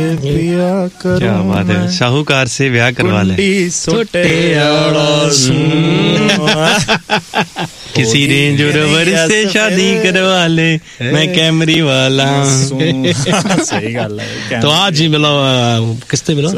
क्या बात है, साहूकार से ब्याह करवा ले, किसी रेंज रोवर से शादी करवा ले, मैं कैमरी वाला। सही गल है। तो आज ही मिलो, किस्ते मिलो,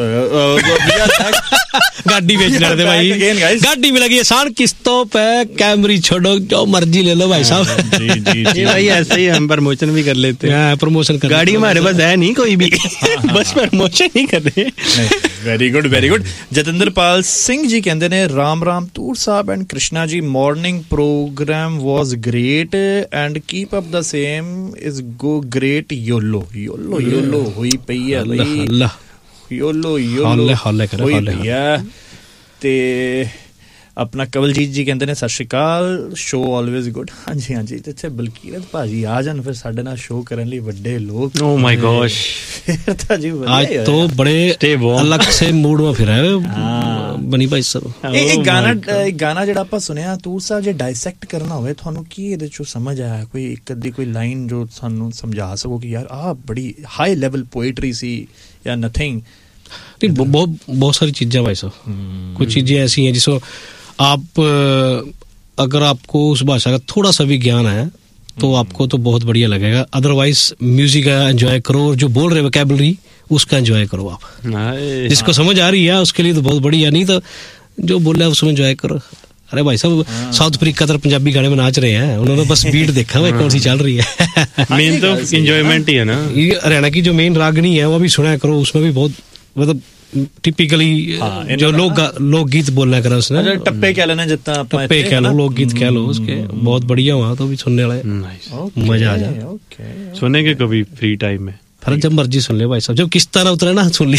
गाड़ी बेचने वाले भाई, गाड़ी मिलेगी आसान किस्तों पे, कैमरी छोड़ो जो मर्जी ले लो भाई साहब। जी भाई ऐसे ही हम प्रमोशन भी कर लेते हैं, प्रमोशन कर, गाड़ी हमारे पास है नहीं कोई भी, बस प्रमोशन ही कर रहे हैं। Very good very good. Jatinderpal Singh ji कहते ने राम राम तूर साहब and Krishna ji, morning program was great and keep up the same is go great. YOLO YOLO YOLO हुई पई है भाई, योलो योलो होई पई है। ते अपना कवलजीत जी कहते ने सत श्री अकाल, शो ऑलवेज गुड। हाँ जी हाँ जी, इत्थे बलकीरत भाजी आ जान फिर साडे नाल शो करन लई वड्डे लोग। ओह माय गॉश, फिर तां जी आज तो बड़े अलग से मूड में फिर है बनी भाई साहब। एक गाना ਜਿਹੜਾ ਆਪਾਂ ਸੁਣਿਆ ਤੂਰ ਸਾਹਿਬ, ਜੇ ਡਾਇਸੈਕਟ ਕਰਨਾ ਹੋਵੇ ਤੁਹਾਨੂੰ ਕੀ ਇਹਦੇ ਚੋਂ ਸਮਝ ਆਇਆ, ਕੋਈ ਇੱਕ ਅੱਧੀ ਕੋਈ ਲਾਈਨ ਜੋ ਸਾਨੂੰ ਸਮਝਾ ਸਕੋ ਕਿ ਯਾਰ ਆਹ ਬੜੀ ਹਾਈ ਲੈਵਲ ਪੋਇਟਰੀ ਸੀ ਜਾਂ ਨਥਿੰਗ? बहुत सारी चीजें भाई साहब, कुछ चीजें ऐसी हैं जिसको आप अगर आपको उस भाषा का थोड़ा सा भी ज्ञान है तो आपको तो बहुत बढ़िया लगेगा, अदरवाइज म्यूजिक का एंजॉय करो, जो बोल रहे वोकैबुलरी उसका एंजॉय करो आप, जिसको समझ आ रही है उसके लिए तो बहुत बढ़िया, नहीं तो जो बोल रहा है उसमें एंजॉय करो। अरे भाई साहब साउथ अफ्रीका तो पंजाबी गाने में नाच रहे हैं, उन्होंने बस बीट देखा भाई कौन सी चल रही है, मेन तो एंजॉयमेंट ही है ना। ये हरियाणा की जो मेन रागनी है वो भी सुना करो, उसमें भी बहुत मतलब टिपिकली जो लोकगीत बोलना करा उसने, टप्पे कह लेना, जितना टप्पे कह लो, लोकगीत कह लो, उसके बहुत बढ़िया वहाँ तो भी सुनने वाले मजा आ जाए सुनने के कभी फ्री टाइम में। फिर जब मर्जी सुन ले भाई साहब, जब किस्ता ना उतरे ना सुन ली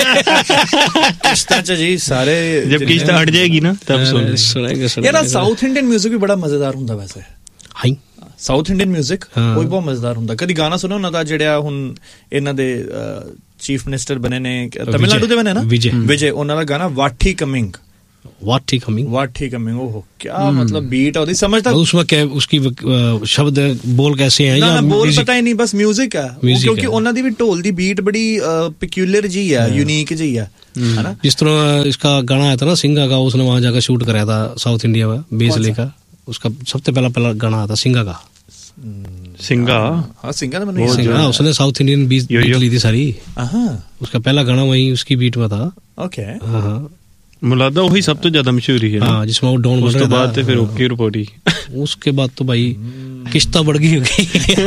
किस्ता जी सारे, जब किस्ता हट जाएगी ना तब सुनेंगे। यार साउथ इंडियन म्यूजिक भी बड़ा मजेदार ਹੁੰਦਾ ਵੈਸੇ। ਹਾਂ ਸਾਊਥ ਇੰਡੀਅਨ ਮਿਊਜ਼ਿਕ ਕੋਈ ਬਹੁਤ ਮਜ਼ੇਦਾਰ ਹੁੰਦਾ। ਕਦੀ ਗਾਣਾ ਸੁਣੋ ਉਹਨਾਂ ਦਾ ਜਿਹੜਾ ਹੁਣ ਇਹਨਾਂ ਦੇ ਚੀਫ ਮਿਨਿਸਟਰ ਬਣੇ ਨੇ ਤਮਿਲਨਾਡੂ ਦੇ ਬਣੇ ਨਾ, ਵਿਜੇ, ਉਹਨਾਂ ਦਾ ਗਾਣਾ ਵਾਠੀ ਕਮਿੰਗ, वाठी कमिंग, ओहो क्या मतलब बीट और समझ तक उसमें क्या उसकी शब्द बोल कैसे हैं, ना बोल पता ही नहीं, बस म्यूजिक है, क्योंकि उन्होंने भी ढोल दी बीट बड़ी पिक्यूलर जी है, यूनिक जी है ना। जिस तरह इसका गाना आया था ना सिंगा का, उसने वहां जाकर शूट कराया था साउथ इंडिया में, बेस लेकर, उसका सबसे पहला गाना आता सिंगा का, सिंगा, हाँ सिंगा ने मैंने उसने साउथ इंडियन बीट ली थी सारी, उसका पहला गाना वही उसकी बीट में था। ओके हाँ मुलादा वही सब तो ज्यादा मशहूर है, हाँ जिसमें वो डॉन उसके बाद फिर ओके रिपोर्टी, उसके बाद तो भाई किस्ता बढ़ गई होगी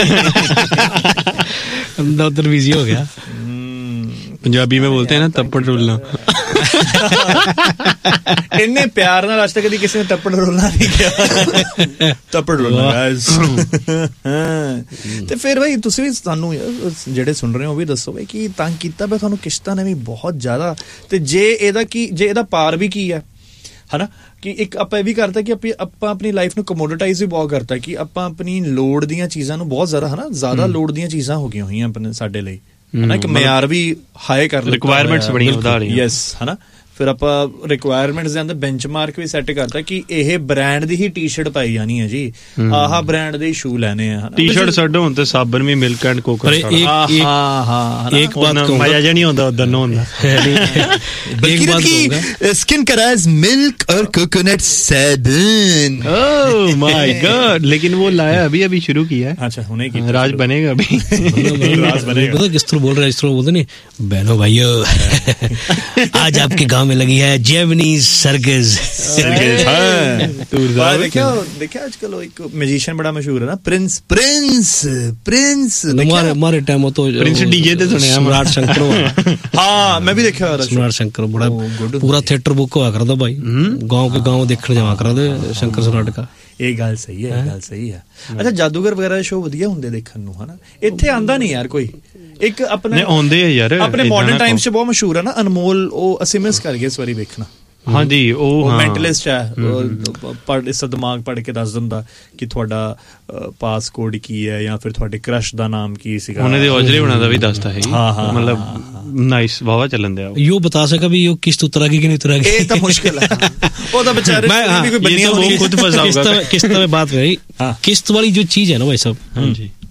उधर बिजी हो गया। पंजाबी में बोलते हैं ना तप्पड़ रोलना। इन्ने प्यार नाल आज तक कदी किसी ने तप्पड़ रोलना नहीं किया, तप्पड़ रोलना गाइस। ते फिर भाई तुसी भी सानू ਜਿਹੜੇ ਸੁਣ ਰਹੇ ਹੋ ਵੀ ਦੱਸੋ ਭਾਈ ਕੀ ਤੰਗ ਕੀਤਾ ਪਿਆ ਤੁਹਾਨੂੰ ਕਿਸ਼ਤਾਂ ਨੇ ਵੀ ਬਹੁਤ ਜ਼ਿਆਦਾ, ਤੇ ਜੇ ਇਹਦਾ ਪਾਰ ਵੀ ਕੀ ਹੈ ਹਨਾ, ਕਿ ਇੱਕ ਆਪਾਂ ਇਹ ਵੀ ਕਰਤਾ ਕਿ ਆਪਾਂ ਆਪਣੀ ਲਾਈਫ ਨੂੰ ਕਮੋਡਿਟਾਈਜ਼ ਵੀ ਬਹੁਤ ਕਰਤਾ, ਕਿ ਆਪਾਂ ਆਪਣੀ ਲੋੜ ਦੀਆਂ ਚੀਜ਼ਾਂ ਨੂੰ ਬਹੁਤ ਜ਼ਿਆਦਾ ਲੋੜ ਦੀਆਂ ਚੀਜ਼ਾਂ ਹੋ ਗਈਆਂ ਹੋਈਆਂ ਆਪਣੇ ਸਾਡੇ ਲਈ ਹਨਾ, ਇੱਕ ਮਿਆਰ ਵੀ ਹਾਈ ਕਰ ਲਿਆ, ਰਿਕੁਆਇਰਮੈਂਟਸ ਬੜੀਆਂ ਵਧਾ ਰਹੀਆਂ। ਯੈਸ ਹਨਾ, ਫਿਰ ਆਪਾਂ ਰਿਕੁਆਇਰਮੈਂਟਸ ਦੇ ਅੰਦਰ ਬੈਂਚਮਾਰਕ ਵੀ ਸੈੱਟ ਕਰਤਾ ਕਿ ਇਹ ਬ੍ਰਾਂਡ ਦੀ ਹੀ ਟੀ-ਸ਼ਰਟ ਪਾਈ ਜਾਣੀ ਹੈ ਜੀ, ਆਹ ਬ੍ਰਾਂਡ ਦੇ ਸ਼ੂ ਲੈਣੇ ਆ, ਟੀ-ਸ਼ਰਟ ਛੱਡੋ ਹੁਣ ਤੇ ਸਾਬਣ ਵੀ ਮਿਲਕ ਐਂਡ ਕੋਕੋ, ਇੱਕ ਬਾਤ ਮਜ਼ਾ ਜਿਹਾ ਨਹੀਂ ਹੁੰਦਾ ਉਧਰ ਨੂੰ ਹੁੰਦਾ। एक बात कहूंगा, स्किन करा मिल्क और कोकोनट साबुन। ओह माय गॉड, लेकिन वो लाया अभी शुरू किया है। अच्छा होने की राज बनेगा अभी, राज बनेगा। पता किस तरह बोल रहा है, इस तरह बोलते नहीं, बहनों भाइयों आज आपके गांव में लगी है जैपनीज सर्कस। देखा आजकल एक म्यूजिशियन बड़ा मशहूर है ना, प्रिंस हमारे टाइम तो प्रिंस डीजे ते सुने सम्राट शंकर। हाँ मैं भी देखा सम्राट शंकर बड़ा पूरा थिएटर बुक हुआ करता भाई, गांव के गांव देखने जावा करते शंकर सम्राट का। ਇਹ ਗੱਲ ਸਹੀ ਹੈ, ਇਹ ਗੱਲ ਸਹੀ ਹੈ। ਅੱਛਾ ਜਾਦੂਗਰ ਵਗੈਰਾ ਸ਼ੋਅ ਵਧੀਆ ਹੁੰਦੇ ਦੇਖਣ ਨੂੰ ਹਨਾ, ਇੱਥੇ ਆਂਦਾ ਨਹੀਂ ਯਾਰ ਕੋਈ। ਇੱਕ ਆਪਣੇ ਆਉਂਦੇ ਆ ਯਾਰ, ਆਪਣੇ ਮਾਡਰਨ ਟਾਈਮਸ 'ਚ ਬਹੁਤ ਮਸ਼ਹੂਰ ਹੈ ਨਾ ਅਨਮੋਲ, ਉਹ ਅਸੀਂ ਮਿਸ ਕਰ ਗਏ ਇਸ ਵਾਰੀ ਵੇਖਣਾ। ਹਾਂਜੀ ਉਹ ਮੈਂਟਲਿਸਟ ਹੈ, ਇਸ ਦਾ ਦਿਮਾਗ ਪੜ੍ਹ ਕੇ ਦੱਸ ਦਿੰਦਾ ਕਿ ਤੁਹਾਡਾ ਪਾਸਕੋਡ ਕੀ ਹੈ ਜਾਂ ਫਿਰ ਤੁਹਾਡੇ ਕ੍ਰਸ਼ ਦਾ ਨਾਮ ਕੀ ਸੀਗਾ। ਉਹਨੇ ਦੇ ਔਜਲੇ ਹੋਣਾ ਦਾ ਵੀ ਦੱਸਦਾ ਹੈ, ਮਤਲਬ ਨਾਈਸ ਵਾਵਾ ਚੱਲਣ ਦਿਆ। ਯੋ ਬਤਾ ਸਕਾ ਵੀ ਯੋ ਕਿਸ਼ਤ ਉਤਰਾਗੀ ਕਿ ਨਹੀਂ ਉਤਰਾਗੀ, ਇਹ ਤਾਂ ਮੁਸ਼ਕਿਲ ਹੈ। ਉਹ ਤਾਂ बेचारे भी कोई बनिया होगी, खुद फंसा होगा। किस्त में बात रही, किस्त वाली जो चीज है ना भाई साहब,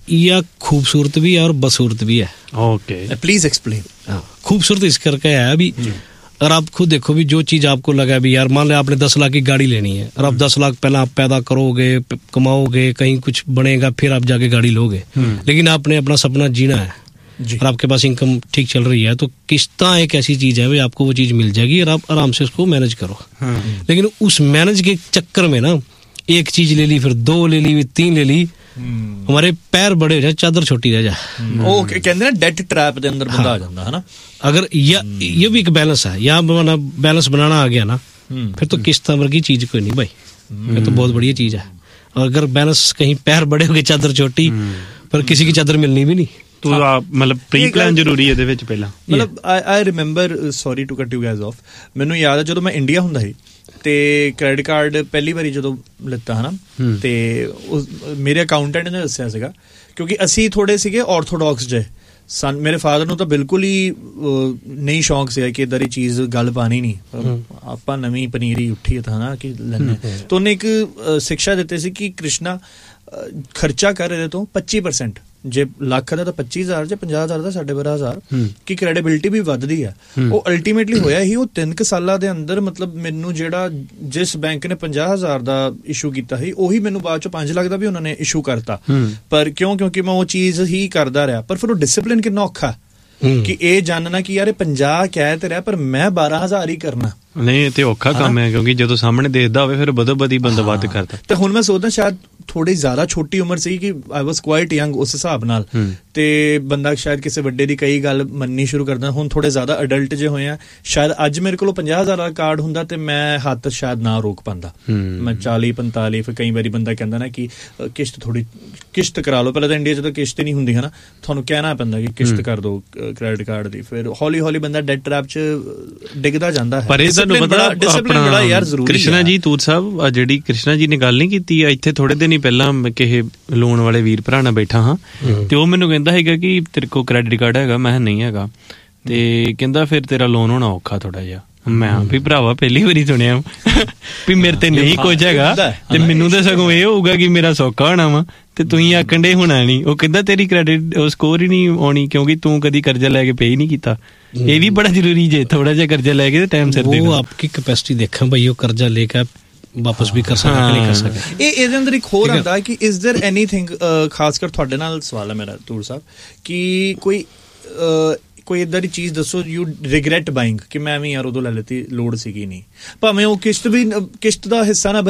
यह खूबसूरत भी है और बदसूरत भी है। Okay, please explain. खूबसूरत इस करके है अभी, और आप खुद देखो भी जो चीज आपको लगा भी यार, मान लो आपने 10 लाख की गाड़ी लेनी है और आप 10 लाख पहले आप पैदा करोगे, कमाओगे, कहीं कुछ बनेगा, फिर आप जाके गाड़ी लोगे, लेकिन आपने अपना सपना जीना है और आपके पास इनकम ठीक चल रही है, तो किस्ता एक ऐसी चीज है भाई, आपको वो चीज मिल जाएगी और आप आराम से उसको मैनेज करो। लेकिन उस मैनेज के चक्कर में ना एक चीज ले ली, फिर 2 ले ली, फिर 3 ले ली, हमारे पैर बड़े हो जाए, चादर छोटी रह जाए। ਉਹ ਕਹਿੰਦੇ ਨੇ ਡੈਟ ਟਰੈਪ ਦੇ ਅੰਦਰ ਬੰਦਾ ਆ ਜਾਂਦਾ ਹੈ ना। अगर ये भी एक बैलेंस है, यहाँ बैलेंस बनाना आ गया ना, फिर तो किस्त वर्गी चीज कोई नहीं भाई, ये तो बहुत बढ़िया चीज है। और अगर बैलेंस कहीं पैर बड़े हो गए, चादर छोटी, पर किसी की चादर मिलनी भी नहीं, तो आप मतलब ਪ੍ਰੀ ਪਲਾਨ ਜ਼ਰੂਰੀ ਇਹਦੇ ਵਿੱਚ ਪਹਿਲਾਂ। ਮਤਲਬ ਆਈ ਰਿਮੈਂਬਰ, ਸੌਰੀ ਟੂ ਕੱਟ ਯੂ ਗਾਇਜ਼ ਆਫ, ਮੈਨੂੰ ਯਾਦ ਹੈ ਜਦੋਂ ਮੈਂ ਇੰਡੀਆ ਹੁੰਦਾ ਸੀ ਤੇ ਕ੍ਰੈਡਿਟ ਕਾਰਡ ਪਹਿਲੀ ਵਾਰੀ ਜਦੋਂ ਲਿੱਤਾ ਹਨਾ, ਤੇ ਮੇਰੇ ਅਕਾਊਂਟੈਂਟ ਨੇ ਦੱਸਿਆ ਸੀਗਾ, ਕਿਉਂਕਿ ਅਸੀਂ ਥੋੜੇ ਸੀਗੇ ਆਰਥੋਡਾਕਸ ਜੇ, ਮੇਰੇ ਫਾਦਰ ਨੂੰ ਤਾਂ ਬਿਲਕੁਲ ਹੀ ਨਹੀਂ ਸ਼ੌਂਕ ਸੀਗਾ ਕਿ ਇਦਾਂ ਦੀ ਚੀਜ਼ ਗੱਲ ਪਾਣੀ ਨਹੀਂ, ਆਪਾਂ ਨਵੀਂ ਪਨੀਰੀ ਉੱਠੀ ਤਾਂ ਨਾ ਕਿ ਲੈਣੇ, ਤਾਂ ਉਹਨੇ ਇੱਕ ਸਿੱਖਿਆ ਦਿੱਤੀ ਸੀ ਕਿ ਕ੍ਰਿਸ਼ਨਾ ਖਰਚਾ ਕਰ ਇਹਦੇ ਤੋਂ 25%, ਜੇ ਲੱਖ ਦਾ ਤਾਂ 25,000, ਜੇ 50,000 ਦਾ 12,500, ਕਿ ਕ੍ਰੈਡੀਬਿਲਿਟੀ ਵੀ ਵੱਧਦੀ ਆ। ਉਹ ਅਲਟੀਮੇਟਲੀ ਹੋਇਆ ਹੀ ਉਹ 3 ਸਾਲਾਂ ਦੇ ਅੰਦਰ, ਮਤਲਬ ਮੈਨੂੰ ਜਿਹੜਾ ਜਿਸ ਬੈਂਕ ਨੇ 50,000 ਦਾ ਇਸ਼ੂ ਕੀਤਾ ਸੀ, ਉਹੀ ਮੈਨੂੰ ਬਾਅਦ ਚੋਂ 5 ਲੱਖ ਦਾ ਵੀ ਉਹਨਾਂ ਨੇ ਇਸ਼ੂ ਕਰਤਾ। ਪਰ ਕਿਉਂਕਿ ਮੈਂ ਉਹ ਚੀਜ਼ ਹੀ ਕਰਦਾ ਰਿਹਾ, ਪਰ ਫਿਰ ਉਹ ਡਿਸਿਪਲਿਨ ਕਿੰਨਾ ਔਖਾ ਕਿ ਇਹ ਜਾਣਨਾ ਕਿ ਯਾਰ 50 ਕਹਿ ਤੇ ਰਿਹਾ ਪਰ ਮੈਂ 12,000 ਹੀ ਕਰਨਾ। ਨਹੀਂ, ਤੇ ਔਖਾ ਕੰਮ ਹੈ, ਕਿਉਂਕਿ ਜਦੋਂ ਸਾਹਮਣੇ ਦੇਖਦਾ ਹੋਵੇ ਫਿਰ ਬਦੋ ਬਦੀ ਬੰਦਾ ਵੱਧ ਕਰਦਾ। ਤੇ ਹੁਣ ਮੈਂ ਸੋਚਦਾ ਸ਼ਾਇਦ ਥੋੜੀ ਜ਼ਿਆਦਾ ਛੋਟੀ ਉਮਰ ਸੀ ਕਿ ਆਈ ਵਾਸ ਕੁਆਇਟ ਯੰਗ ਉਸ ਹਿਸਾਬ ਨਾਲ, ਤੇ ਬੰਦਾ ਸ਼ਾਇਦ ਕਿਸੇ ਵੱਡੇ ਦੀ ਕਈ ਗੱਲ ਮੰਨਣੀ ਸ਼ੁਰੂ ਕਰਦਾ। ਹੁਣ ਥੋੜੇ ਜ਼ਿਆਦਾ ਅਡਲਟ ਜੇ ਹੋਏ ਆ, ਸ਼ਾਇਦ ਅੱਜ ਮੇਰੇ ਕੋਲ 50,000 ਦਾ ਕਾਰਡ ਹੁੰਦਾ ਤੇ ਮੈਂ ਹੱਥ ਸ਼ਾਇਦ ਨਾ ਰੋਕ ਪਾਉਂਦਾ, ਮੈਂ 40-45। ਫਿਰ ਕਈ ਵਾਰੀ ਬੰਦਾ ਕਹਿੰਦਾ ਨਾ ਕਿ ਕਿਸ਼ਤ ਕਰਾ ਲਓ, ਪਹਿਲਾਂ ਤਾਂ ਇੰਡੀਆ 'ਚ ਤਾਂ ਕਿਸ਼ਤ ਨਹੀਂ ਹੁੰਦੀ ਹੈ ਨਾ, ਤੁਹਾਨੂੰ ਕਹਿਣਾ ਪੈਂਦਾ ਕਿ ਕਿਸ਼ਤ ਕਰ ਦਿਓ ਕ੍ਰੈਡਿਟ ਕਾਰਡ ਦੀ, ਫਿਰ ਹੌਲੀ ਹੌਲੀ ਬੰਦਾ ਡੈਟ ਟਰੈਪ 'ਚ ਡਿੱਗਦਾ ਜਾਂਦਾ ਹੈ। ਪਰ ਇਹ ਤੁਹਾਨੂੰ ਪਤਾ ਬੜਾ ਯਾਰ ਜ਼ਰੂਰੀ। ਕ੍ਰਿਸ਼ਨਾ ਜੀ ਤੂਰ ਸਾਹਿਬ, ਜਿਹੜੀ ਕ੍ਰਿਸ਼ਨਾ ਜੀ ਨੇ ਗੱਲ ਨਹੀਂ ਕੀਤੀ ਇੱਥੇ ਥੋੜੇ ਦਿਨ ਹੀ ਪਹਿਲਾਂ, ਕਿਸੇ ਲੋਨ ਵਾਲੇ ਵੀਰ ਭਰਾ ਨਾਲ ਬੈਠਾ ਹਾਂ, ਤੇ ਉਹ ਮੈਨੂੰ ਕਹਿੰਦਾ ਹੈਗਾ ਕਿ ਤੇਰੇ ਕੋਲ ਕ੍ਰੈਡਿਟ ਕਾਰਡ ਹੈਗਾ? ਮੈਂ ਨਹੀਂ ਹੈਗਾ, ਤੇ ਕਹਿੰਦਾ ਫਿਰ ਤੇਰਾ ਲੋਨ ਹੋਣਾ ਔਖਾ ਥੋੜਾ ਜਿਹਾ। ਮੈਂ ਵੀ ਭਰਾਵਾ ਪਹਿਲੀ ਵਾਰੀ ਸੁਣਿਆ ਵੀ ਮੇਰੇ ਤੇ ਨਹੀਂ ਕੁਝ ਹੈਗਾ, ਤੇ ਮੈਨੂੰ ਤਾਂ ਸਗੋਂ ਇਹ ਹੋਊਗਾ ਕਿ ਮੇਰਾ ਸੌਖਾ ਹੋਣਾ ਵਾ, ਤੇ ਤੁਸੀਂ ਆਖਣ ਡੇ ਹੋਣਾ ਨਹੀਂ। ਉਹ ਕਹਿੰਦਾ ਤੇਰੀ ਕ੍ਰੈਡਿਟ ਸਕੋਰ ਹੀ ਨਹੀਂ ਆਉਣੀ, ਕਿਉਂਕਿ ਤੂੰ ਕਦੀ ਕਰਜ਼ਾ ਲੈ ਕੇ ਪੇ ਹੀ ਨਹੀਂ ਕੀਤਾ। ਇਹ ਵੀ ਬੜਾ ਜ਼ਰੂਰੀ ਜੇ, ਥੋੜਾ ਜਿਹਾ ਕਰਜ਼ਾ ਲੈ ਕੇ ਟਾਈਮ ਸਿਰ ਦੇਣਾ। ਉਹ ਆਪਕੀ ਕੈਪੈਸਿਟੀ ਦੇਖਾਂ ਭਾਈ, ਉਹ ਕਰਜ਼ਾ ਲੈ ਕੇ ਵਾਪਸ ਵੀ ਕਰ ਸਕਦਾ ਕਿ ਨਹੀਂ ਕਰ ਸਕਦਾ। ਇਹਦੇ ਅੰਦਰ ਇੱਕ ਹੋਰ ਆਉਂਦਾ ਕਿ ਇਜ਼ ਦੇਅਰ ਐਨੀਥਿੰਗ, ਖਾਸ ਕਰ ਤੁਹਾਡੇ ਨਾਲ ਸਵਾਲ ਹੈ ਮੇਰਾ ਤੂਰ ਸਾਹਿਬ, ਕਿ ਕੋਈ ਏਦਾਂ ਦੀ ਚੀਜ਼ ਦੱਸੋ ਯੂ ਰਿਗਰੈਟ ਬਾਇੰਗ, ਕਿ ਮੈਂ ਵੀ ਯਾਰ ਉਦੋਂ ਲੈ ਲੈਤੀ, ਲੋੜ ਸੀਗੀ ਨਹੀਂ, ਭਾਵੇਂ ਉਹ ਕਿਸ਼ਤ ਦਾ ਹਿੱਸਾ ਨਾ